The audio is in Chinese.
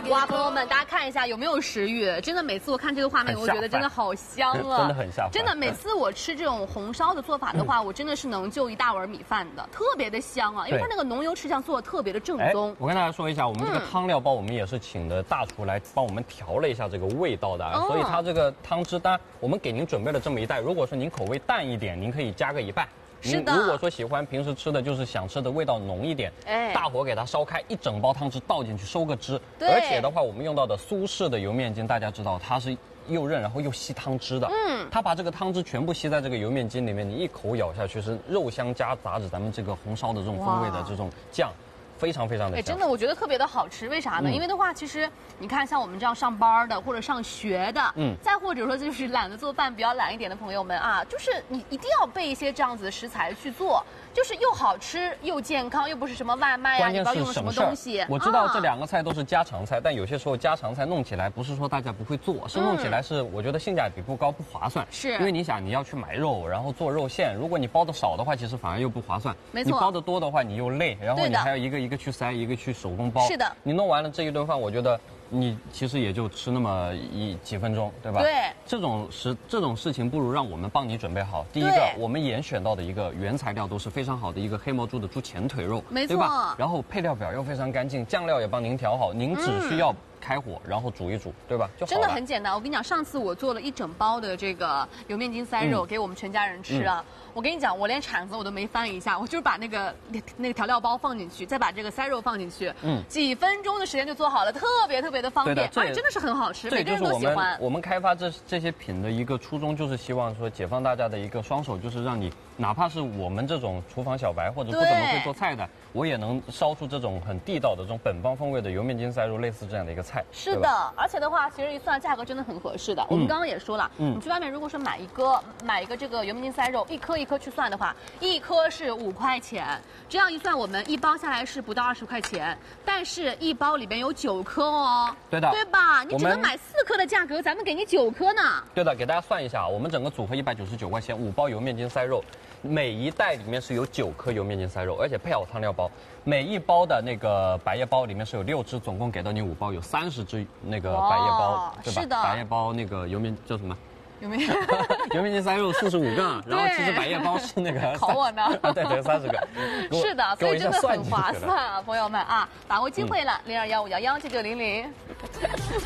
哇，朋友们，大家看一下有没有食欲？真的，每次我看这个画面，我觉得真的好香啊， 真的很下饭。 真的，每次我吃这种红烧的做法的话，我真的是能就一大碗米饭的，特别的香啊，因为它那个浓油赤酱做的特别的正宗。 我跟大家说一下，我们这个汤料包，我们也是请的大厨来帮我们调了一下这个味道的，所以它这个汤汁，当然我们给您准备了这么一袋，如果说您口味淡一点，您可以加个一半。 是的， 如果说喜欢平时吃的就是想吃的味道浓一点，大火给它烧开，一整包汤汁倒进去收个汁。而且的话，我们用到的苏式的油面筋，大家知道它是又韧然后又吸汤汁的。它把这个汤汁全部吸在这个油面筋里面，你一口咬下去是肉香夹杂着咱们这个红烧的这种风味的这种酱。非常非常的香， 真的，我觉得特别的好吃。为啥呢？因为的话，其实你看，像我们这样上班的或者上学的，再或者说就是懒得做饭、比较懒一点的朋友们啊，就是你一定要备一些这样子的食材去做，就是又好吃又健康，又不是什么外卖呀，你不知道用什么东西。 我知道这两个菜都是家常菜，但有些时候家常菜弄起来不是说大家不会做，是弄起来是我觉得性价比不高、不划算。 是因为你想你要去买肉，然后做肉馅，如果你包的少的话，其实反而又不划算。 没错， 你包的多的话，你又累，然后你还要一个一个去塞，一个去手工包。 是的， 你弄完了这一顿饭，我觉得你其实也就吃那么几分钟，对吧？ 对， 这种事情不如让我们帮你准备好。第一个，我们严选到的一个原材料都是非常好的一个黑毛猪的猪前腿肉， 没错， 对吧？然后配料表又非常干净，酱料也帮您调好，您只需要开火，然后煮一煮，对吧？就好了。 真的很简单。我跟你讲，上次我做了一整包的这个油面筋塞肉给我们全家人吃啊。我跟你讲，我连铲子我都没翻一下，我就是把那个调料包放进去，再把这个塞肉放进去，几分钟的时间就做好了，特别特别的方便，而且真的是很好吃，每个人都喜欢。 我们开发这些品的一个初衷，就是希望说解放大家的一个双手，就是让你哪怕是我们这种厨房小白或者不怎么会做菜的，我也能烧出这种很地道的这种本帮风味的油面筋塞肉，类似这样的一个菜。 是的，而且的话，其实一算价格真的很合适的。我们刚刚也说了，你去外面如果说买一个这个油面筋塞肉，一颗一颗去算的话，一颗是5块钱，这样一算，我们一包下来是不到20块钱，但是一包里边有9颗哦。对的，对吧？你只能买4颗的价格，咱们给你9颗呢。 对的，给大家算一下，我们整个组合199块钱，5包油面筋塞肉，每一袋里面是有9颗油面筋塞肉，而且配好汤料包，每一包的那个百叶包里面是有6只，总共给到你5包，有30只那个百叶包，对吧？ 是的， 百叶包那个油面叫什么？ 有没有？ 油面筋塞肉45个，然后其实百叶包是那个考我呢， 对，30个。 是的，所以真的很划算啊，朋友们啊，把握机会了，0215119900。